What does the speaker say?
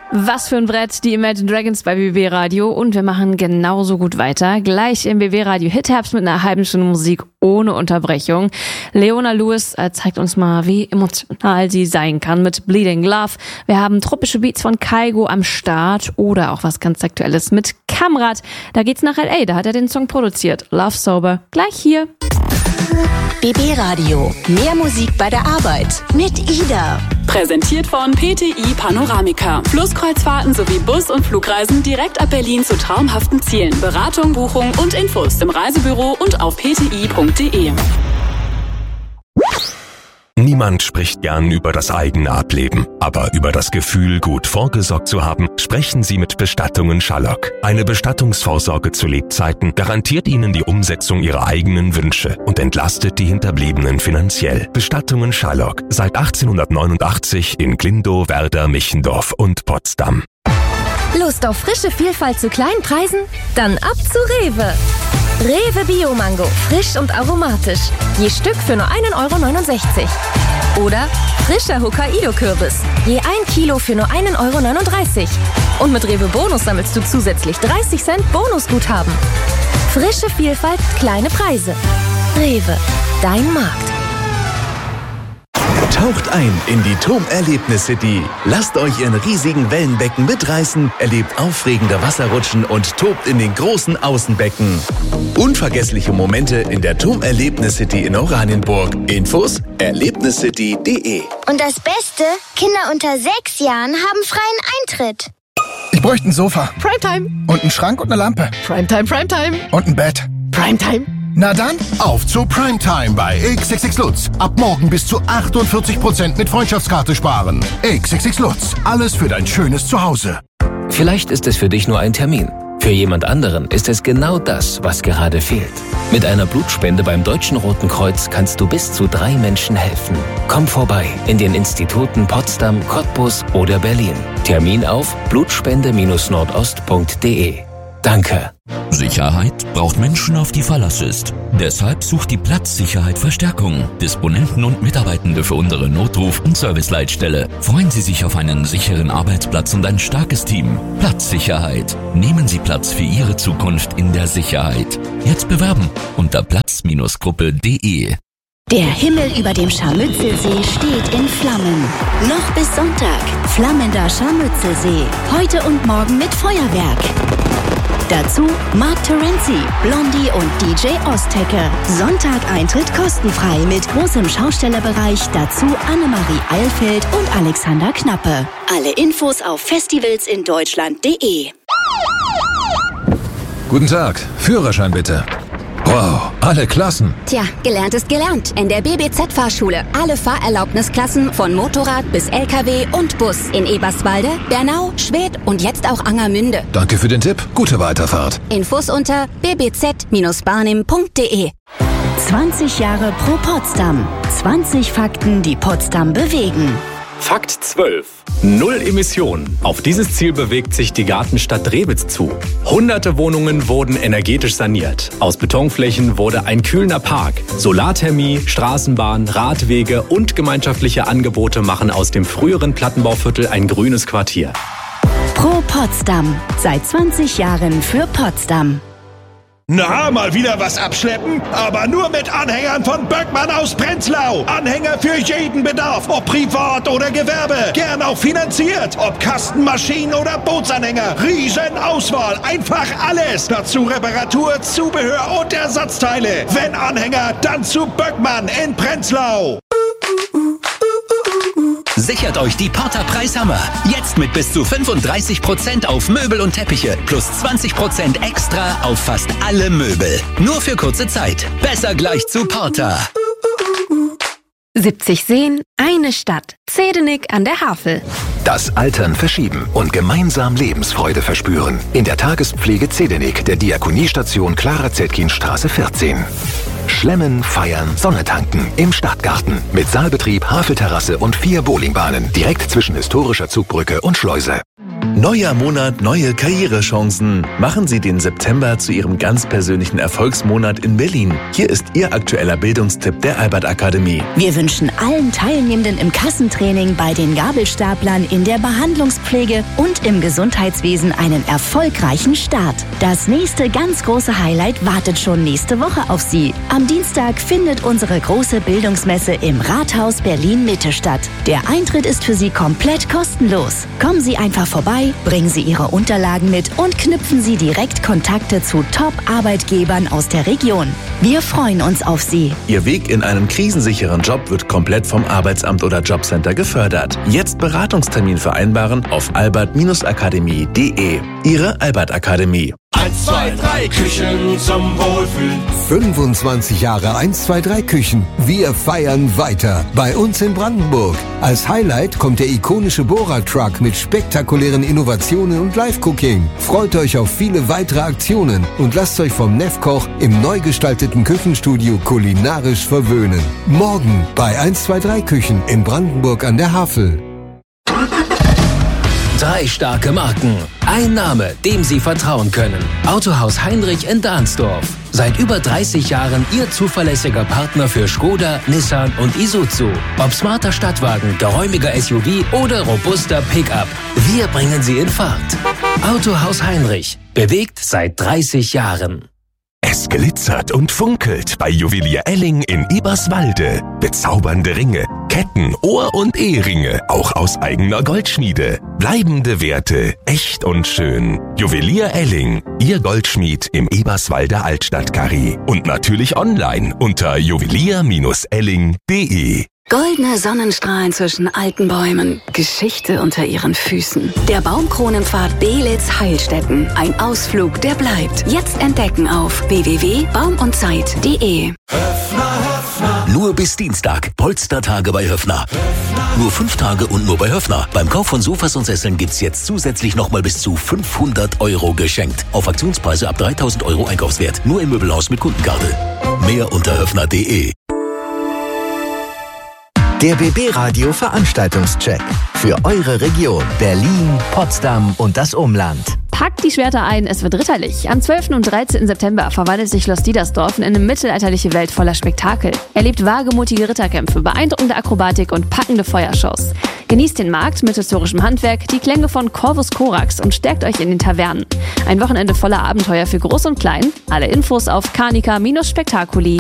Was für ein Brett, die Imagine Dragons bei BB Radio, und wir machen genauso gut weiter. Gleich im BB Radio Hit-Herbst mit einer halben Stunde Musik ohne Unterbrechung. Leona Lewis zeigt uns mal, wie emotional sie sein kann mit Bleeding Love. Wir haben tropische Beats von Kygo am Start oder auch was ganz Aktuelles mit Kamrat. Da geht's nach L.A., da hat er den Song produziert. Love Sober, gleich hier. BB Radio, mehr Musik bei der Arbeit mit Ida. Präsentiert von PTI Panoramica. Flusskreuzfahrten sowie Bus- und Flugreisen direkt ab Berlin zu traumhaften Zielen. Beratung, Buchung und Infos im Reisebüro und auf pti.de. Niemand spricht gern über das eigene Ableben, aber über das Gefühl, gut vorgesorgt zu haben, sprechen Sie mit Bestattungen Schallock. Eine Bestattungsvorsorge zu Lebzeiten garantiert Ihnen die Umsetzung Ihrer eigenen Wünsche und entlastet die Hinterbliebenen finanziell. Bestattungen Schallock, seit 1889 in Glindow, Werder, Michendorf und Potsdam. Lust auf frische Vielfalt zu kleinen Preisen? Dann ab zu Rewe. Rewe Bio-Mango, frisch und aromatisch. Je Stück für nur 1,69 €. Oder frischer Hokkaido-Kürbis, je 1 Kilo für nur 1,39 €. Und mit Rewe Bonus sammelst du zusätzlich 30 Cent Bonusguthaben. Frische Vielfalt, kleine Preise. Rewe, dein Markt. Taucht ein in die TOM Erlebnis City. Lasst euch in riesigen Wellenbecken mitreißen, erlebt aufregende Wasserrutschen und tobt in den großen Außenbecken. Unvergessliche Momente in der TOM Erlebnis City in Oranienburg. Infos erlebniscity.de. Und das Beste, Kinder unter 6 Jahren haben freien Eintritt. Ich bräuchte ein Sofa. Primetime. Und einen Schrank und eine Lampe. Primetime, Primetime. Und ein Bett. Primetime. Na dann, auf zu Primetime bei XXX Lutz. Ab morgen bis zu 48% mit Freundschaftskarte sparen. XXX Lutz, alles für dein schönes Zuhause. Vielleicht ist es für dich nur ein Termin. Für jemand anderen ist es genau das, was gerade fehlt. Mit einer Blutspende beim Deutschen Roten Kreuz kannst du bis zu 3 Menschen helfen. Komm vorbei in den Instituten Potsdam, Cottbus oder Berlin. Termin auf blutspende-nordost.de. Danke. Sicherheit braucht Menschen, auf die Verlass ist. Deshalb sucht die Platzsicherheit Verstärkung. Disponenten und Mitarbeitende für unsere Notruf- und Serviceleitstelle. Freuen Sie sich auf einen sicheren Arbeitsplatz und ein starkes Team. Platzsicherheit. Nehmen Sie Platz für Ihre Zukunft in der Sicherheit. Jetzt bewerben unter platz-gruppe.de. Der Himmel über dem Scharmützelsee steht in Flammen. Noch bis Sonntag. Flammender Scharmützelsee. Heute und morgen mit Feuerwerk. Dazu Mark Terenzi, Blondie und DJ Ostecke. Sonntag Eintritt kostenfrei mit großem Schaustellerbereich. Dazu Annemarie Eilfeld und Alexander Knappe. Alle Infos auf festivalsindeutschland.de. Guten Tag, Führerschein bitte. Wow, alle Klassen. Tja, gelernt ist gelernt. In der BBZ-Fahrschule. Alle Fahrerlaubnisklassen von Motorrad bis LKW und Bus. In Eberswalde, Bernau, Schwedt und jetzt auch Angermünde. Danke für den Tipp. Gute Weiterfahrt. Infos unter bbz-barnim.de. 20 Jahre pro Potsdam. 20 Fakten, die Potsdam bewegen. Fakt 12. Null Emissionen. Auf dieses Ziel bewegt sich die Gartenstadt Drewitz zu. Hunderte Wohnungen wurden energetisch saniert. Aus Betonflächen wurde ein kühlender Park. Solarthermie, Straßenbahn, Radwege und gemeinschaftliche Angebote machen aus dem früheren Plattenbauviertel ein grünes Quartier. Pro Potsdam. Seit 20 Jahren für Potsdam. Na, mal wieder was abschleppen? Aber nur mit Anhängern von Böckmann aus Prenzlau. Anhänger für jeden Bedarf, ob privat oder Gewerbe. Gern auch finanziert, ob Kastenmaschinen oder Bootsanhänger. Riesenauswahl, einfach alles. Dazu Reparatur, Zubehör und Ersatzteile. Wenn Anhänger, dann zu Böckmann in Prenzlau. Sichert euch die Porta Preishammer. Jetzt mit bis zu 35% auf Möbel und Teppiche plus 20% extra auf fast alle Möbel. Nur für kurze Zeit. Besser gleich zu Porta. 70 Seen, eine Stadt. Zedenik an der Havel. Das Altern verschieben und gemeinsam Lebensfreude verspüren. In der Tagespflege Zedenik der Diakoniestation Clara-Zetkin-Straße 14. Schlemmen, feiern, Sonne tanken im Stadtgarten. Mit Saalbetrieb, Havelterrasse und 4 Bowlingbahnen. Direkt zwischen historischer Zugbrücke und Schleuse. Neuer Monat, neue Karrierechancen. Machen Sie den September zu Ihrem ganz persönlichen Erfolgsmonat in Berlin. Hier ist Ihr aktueller Bildungstipp der Albert Akademie. Wir wünschen allen Teilnehmenden im Kassentraining, bei den Gabelstaplern, in der Behandlungspflege und im Gesundheitswesen einen erfolgreichen Start. Das nächste ganz große Highlight wartet schon nächste Woche auf Sie. Am Dienstag findet unsere große Bildungsmesse im Rathaus Berlin-Mitte statt. Der Eintritt ist für Sie komplett kostenlos. Kommen Sie einfach vorbei, bringen Sie Ihre Unterlagen mit und knüpfen Sie direkt Kontakte zu Top-Arbeitgebern aus der Region. Wir freuen uns auf Sie. Ihr Weg in einen krisensicheren Job wird komplett vom Arbeitsamt oder Jobcenter gefördert. Jetzt Beratungstermin vereinbaren auf albert-akademie.de. Ihre Albert Akademie. 1, 2, 3 Küchen zum Wohlfühlen. 25 Jahre 1, 2, 3 Küchen. Wir feiern weiter. Bei uns in Brandenburg. Als Highlight kommt der ikonische Bohrer-Truck mit spektakulären Innovationen und Live-Cooking. Freut euch auf viele weitere Aktionen und lasst euch vom Nefkoch im neu gestalteten Küchenstudio kulinarisch verwöhnen. Morgen bei 1, 2, 3 Küchen in Brandenburg an der Havel. 3 starke Marken. Ein Name, dem Sie vertrauen können. Autohaus Heinrich in Dahnsdorf. Seit über 30 Jahren Ihr zuverlässiger Partner für Skoda, Nissan und Isuzu. Ob smarter Stadtwagen, geräumiger SUV oder robuster Pickup. Wir bringen Sie in Fahrt. Autohaus Heinrich. Bewegt seit 30 Jahren. Es glitzert und funkelt bei Juwelier Elling in Eberswalde. Bezaubernde Ringe, Ketten, Ohr- und Eheringe, auch aus eigener Goldschmiede. Bleibende Werte, echt und schön. Juwelier Elling, Ihr Goldschmied im Eberswalder Altstadtkarree. Und natürlich online unter juwelier-elling.de. Goldene Sonnenstrahlen zwischen alten Bäumen, Geschichte unter ihren Füßen. Der Baumkronenpfad Belitz-Heilstätten. Ein Ausflug, der bleibt. Jetzt entdecken auf www.baumundzeit.de. Nur bis Dienstag. Polstertage bei Höffner. Nur 5 Tage und nur bei Höffner. Beim Kauf von Sofas und Sesseln gibt's jetzt zusätzlich nochmal bis zu 500 € geschenkt. Auf Aktionspreise ab 3.000 € Einkaufswert. Nur im Möbelhaus mit Kundenkarte. Mehr unter höffner.de. Der BB Radio Veranstaltungscheck für eure Region Berlin, Potsdam und das Umland. Packt die Schwerter ein, es wird ritterlich. Am 12. und 13. September verwandelt sich Schloss Diedersdorf in eine mittelalterliche Welt voller Spektakel. Erlebt wagemutige Ritterkämpfe, beeindruckende Akrobatik und packende Feuershows. Genießt den Markt mit historischem Handwerk, die Klänge von Corvus Corax und stärkt euch in den Tavernen. Ein Wochenende voller Abenteuer für Groß und Klein. Alle Infos auf kanika-spektakuli.de.